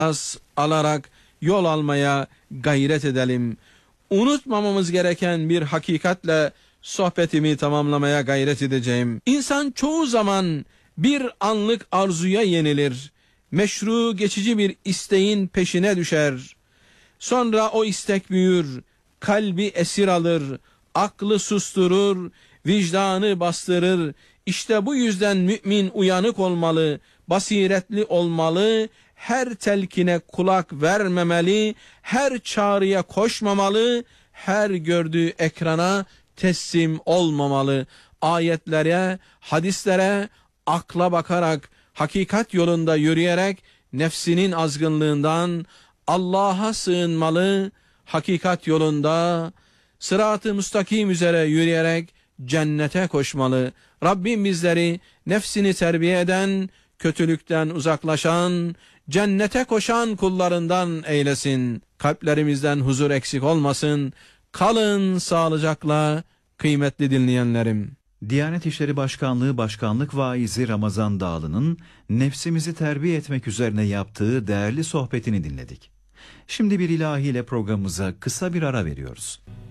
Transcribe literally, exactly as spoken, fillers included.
as alarak yol almaya gayret edelim. Unutmamamız gereken bir hakikatle sohbetimi tamamlamaya gayret edeceğim. İnsan çoğu zaman bir anlık arzuya yenilir. Meşru geçici bir isteğin peşine düşer. Sonra o istek büyür, kalbi esir alır, aklı susturur, vicdanı bastırır. İşte bu yüzden mümin uyanık olmalı, basiretli olmalı, her telkine kulak vermemeli, her çağrıya koşmamalı, her gördüğü ekrana teslim olmamalı. Ayetlere, hadislere, akla bakarak, hakikat yolunda yürüyerek nefsinin azgınlığından Allah'a sığınmalı, hakikat yolunda sırat-ı müstakim üzere yürüyerek cennete koşmalı. Rabbim bizleri nefsini terbiye eden, kötülükten uzaklaşan, cennete koşan kullarından eylesin. Kalplerimizden huzur eksik olmasın. Kalın sağlıcakla kıymetli dinleyenlerim. Diyanet İşleri Başkanlığı Başkanlık Vaizi Ramazan Dağlı'nın nefsimizi terbiye etmek üzerine yaptığı değerli sohbetini dinledik. Şimdi bir ilahiyle programımıza kısa bir ara veriyoruz.